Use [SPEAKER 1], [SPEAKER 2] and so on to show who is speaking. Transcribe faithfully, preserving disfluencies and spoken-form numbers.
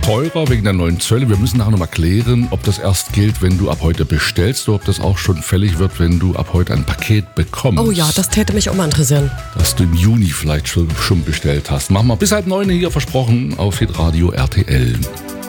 [SPEAKER 1] teurer wegen der neuen Zölle. Wir müssen nachher nochmal klären, ob das erst gilt, wenn du ab heute bestellst oder ob das auch schon fällig wird, wenn du ab heute ein Paket bekommst.
[SPEAKER 2] Oh ja, das täte mich auch mal interessieren.
[SPEAKER 1] Dass du im Juni vielleicht schon, schon bestellt hast. Machen wir bis halb neun hier versprochen auf Hitradio R T L.